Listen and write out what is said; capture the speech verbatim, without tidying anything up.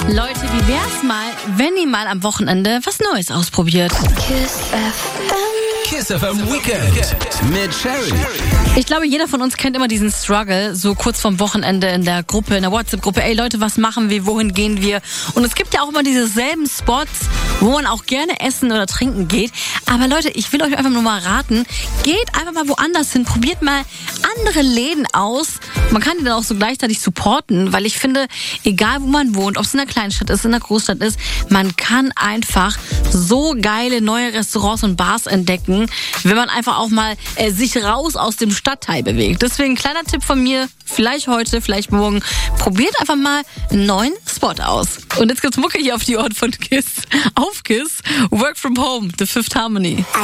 Leute, wie wär's mal, wenn ihr mal am Wochenende was Neues ausprobiert? Kiss F M. Kiss F M Weekend mit Sherry. Ich glaube, jeder von uns kennt immer diesen Struggle, so kurz vorm Wochenende in der Gruppe, in der WhatsApp-Gruppe. Ey Leute, was machen wir, wohin gehen wir? Und es gibt ja auch immer diese selben Spots, wo man auch gerne essen oder trinken geht. Aber Leute, ich will euch einfach nur mal raten, geht einfach mal woanders hin, probiert mal andere Läden aus. Man kann die dann auch so gleichzeitig supporten, weil ich finde, egal wo man wohnt, ob es in einer Kleinstadt ist, in einer Großstadt ist, man kann einfach so geile neue Restaurants und Bars entdecken, wenn man einfach auch mal äh, sich raus aus dem Stadtteil bewegt. Deswegen kleiner Tipp von mir, vielleicht heute, vielleicht morgen, probiert einfach mal einen neuen Spot aus. Und jetzt gibt's Mucke hier auf die Ohren von Kiss. Auf Kiss, Work from Home, The Fifth Harmony.